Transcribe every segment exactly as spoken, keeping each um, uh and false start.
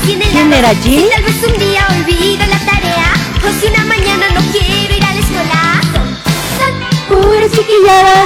¿Quién era Ginny? Si tal vez un día olvido la tarea, o si una mañana no quiero ir a la escuela, son, son puras chiquilladas.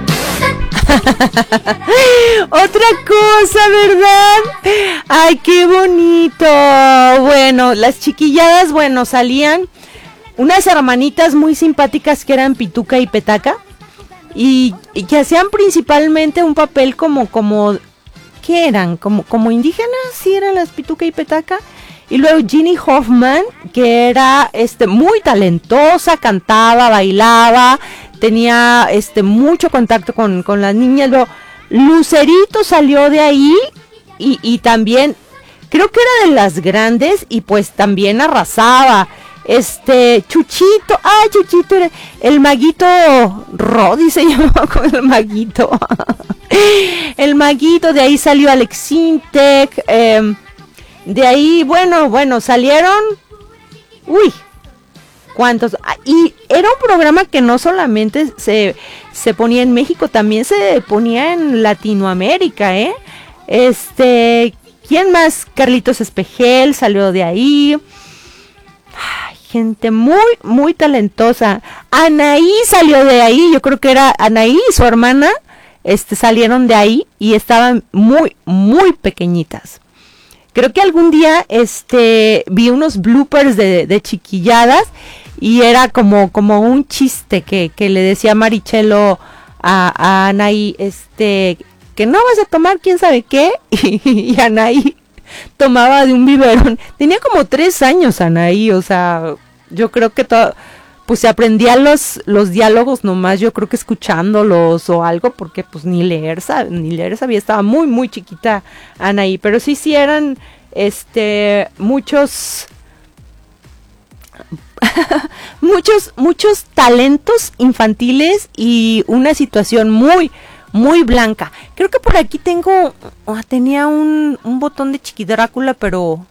Otra cosa, ¿verdad? Ay, qué bonito. Bueno, las chiquilladas, bueno, salían unas hermanitas muy simpáticas que eran Pituca y Petaca y, y que hacían principalmente un papel como, como, ¿qué eran? Como, como indígenas, sí eran las Pituca y Petaca. Y luego Ginny Hoffman, que era este muy talentosa, cantaba, bailaba, tenía este mucho contacto con, con las niñas. Luego Lucerito salió de ahí y, y también creo que era de las grandes y pues también arrasaba. Este Chuchito, ay Chuchito, era el maguito Roddy se llamaba como el maguito. El maguito, de ahí salió Alex Intec, eh, de ahí, bueno, bueno, salieron, uy, ¿cuántos? Ah, y era un programa que no solamente se, se ponía en México, también se ponía en Latinoamérica, ¿eh? Este, ¿quién más? Carlitos Espejel salió de ahí. Ay, gente muy, muy talentosa. Anaí salió de ahí, yo creo que era Anaí y su hermana, este, salieron de ahí y estaban muy, muy pequeñitas. Creo que algún día este vi unos bloopers de, de chiquilladas y era como, como un chiste que, que le decía Marichelo a, a Anaí, este, que no vas a tomar quién sabe qué, y, y Anaí tomaba de un biberón. Tenía como tres años Anaí, o sea, yo creo que todo, pues se aprendía los, los diálogos nomás, yo creo que escuchándolos o algo, porque pues ni leer, sab- ni leer sabía, estaba muy, muy chiquita Anaí, pero sí, sí eran, este, muchos, muchos, muchos talentos infantiles y una situación muy, muy blanca. Creo que por aquí tengo, oh, tenía un, un botón de Chiqui Drácula, pero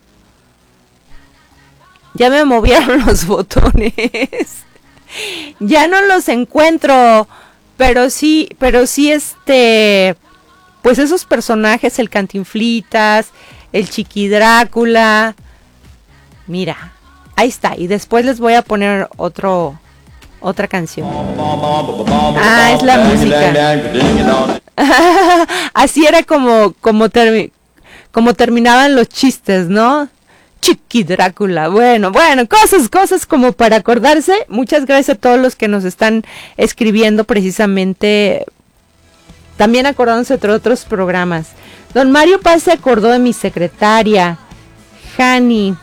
ya me movieron los botones. Ya no los encuentro. Pero sí, pero sí este, pues esos personajes, el Cantinflitas, el Chiqui Drácula. Mira, ahí está. Y después les voy a poner otro, otra canción. Ah, es la música. Así era como, como, termi- como terminaban los chistes, ¿no? Chiqui Drácula, bueno, bueno, cosas, cosas como para acordarse. Muchas gracias a todos los que nos están escribiendo precisamente, también acordándose de otros programas. Don Mario Paz se acordó de mi secretaria, Jani.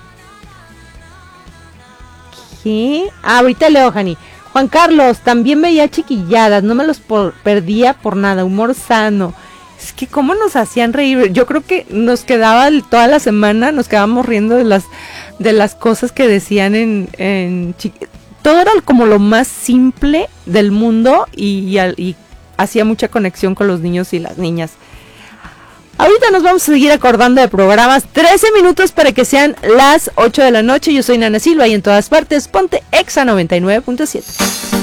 ¿Qué? Ah, ahorita leo, Jani. Juan Carlos, también veía chiquilladas, no me los por, perdía por nada, humor sano. Es que cómo nos hacían reír. Yo creo que nos quedaba toda la semana, nos quedábamos riendo de las de las cosas que decían en, en chiqui- todo era como lo más simple del mundo y, y, y hacía mucha conexión con los niños y las niñas. Ahorita nos vamos a seguir acordando de programas. trece minutos para que sean las ocho de la noche. Yo soy Nana Silva y en todas partes ponte Exa noventa y nueve punto siete.